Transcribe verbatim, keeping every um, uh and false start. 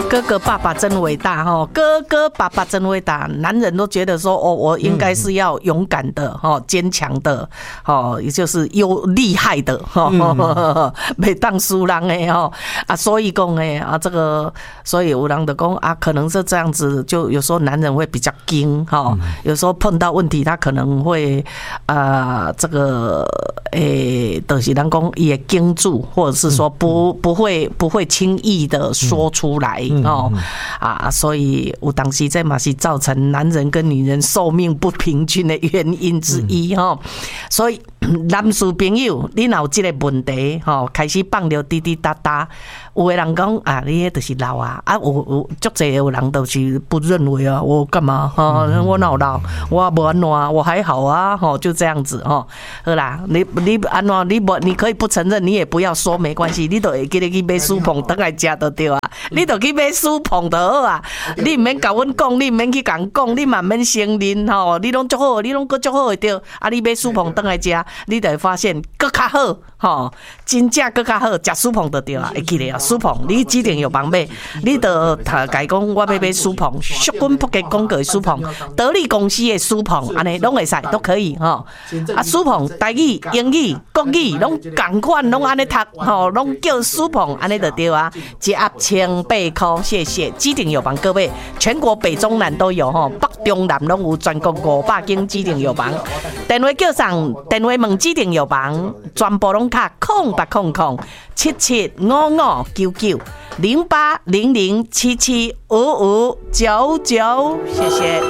哥哥爸爸真伟大哈，哥哥爸爸真伟大。男人都觉得说，哦，我应该是要勇敢的哈，坚强的哦，也就是有厉害的哈，没当输人的哈啊，所以讲哎啊，这个所以有人的讲啊，可能是这样子，就有时候男人会比较惊哈，有时候碰到问题，他可能会啊、呃、这个诶，就是人讲也惊住，或者是说不不会不会轻易的说出来。哦啊，所以有当时这嘛是造成男人跟女人寿命不平均的原因之一哈。所以男士朋友，你若有这个问题哈，开始放着滴滴答答，有的人讲啊，你迄就是老啊啊，有有足侪有人就是不认为啊，我干嘛哈？我哪有老？我无安怎，我还好啊哈，就这样子哈。好啦，你你安怎？你不你可以不承认，你也不要说没关系，你都会记得去买薯碰等来吃就对啊。你就去买薯碰就好啊，你唔免甲阮讲，你唔免去甲人讲，你嘛唔免承认吼，你拢足好，你拢阁足好会着，啊，你买薯碰等来食，你就会发现阁较好吼，真正阁较好，食薯碰就对啊，会记得啊，薯碰你指定药房买，你就甲伊讲我要买薯碰，旭君福吉广告的薯碰，得力公司的薯碰，安尼拢会使都可以吼。啊，薯碰台语、英语、国语拢共款，拢安尼读吼，拢叫薯碰，安尼就对啊，一盒千八块，谢谢。指定药房各位，全国北中南都有吼，北中南拢有，全国五百间指定药房。电话叫上，电话问指定药房，全部拢卡空八空空七七五五九九零八零零七七五五九九，谢谢。